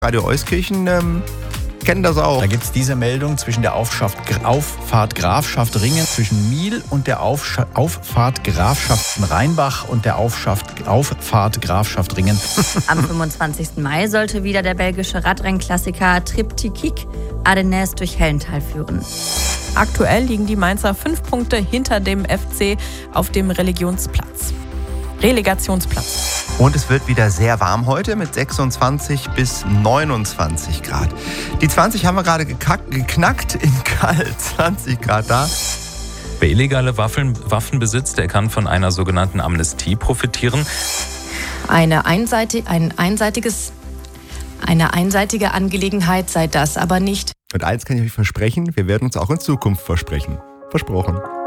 Radio Euskirchen kennen das auch. Da gibt es diese Meldung zwischen der Auffahrt Grafschaft Ringen, zwischen Miel und der Auffahrt Grafschaft Rheinbach und der Auffahrt Grafschaft Ringen. Am 25. Mai sollte wieder der belgische Radrennklassiker Triptychik Ardennes durch Hellental führen. Aktuell liegen die Mainzer 5 Punkte hinter dem FC auf dem Relegationsplatz. Und es wird wieder sehr warm heute mit 26 bis 29 Grad. Die 20 haben wir gerade geknackt, in kalt 20 Grad da. Wer illegale Waffen besitzt, der kann von einer sogenannten Amnestie profitieren. Eine einseitige Angelegenheit sei das aber nicht. Und eins kann ich euch versprechen, wir werden uns auch in Zukunft versprechen. Versprochen.